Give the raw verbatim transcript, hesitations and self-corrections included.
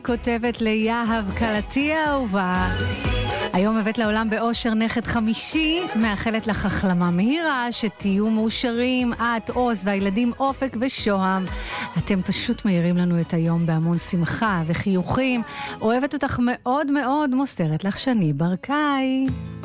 כותבת ליהב קלתי האהובה, היום הבאת לעולם באושר נכד חמישי, מאחלת לך החלמה מהירה, שתהיו מאושרים, את, עוז והילדים אופק ושוהם. אתם פשוט מאירים לנו את היום בהמון שמחה וחיוכים. אוהבת אותך מאוד מאוד, מוסרת לך שני ברקאי.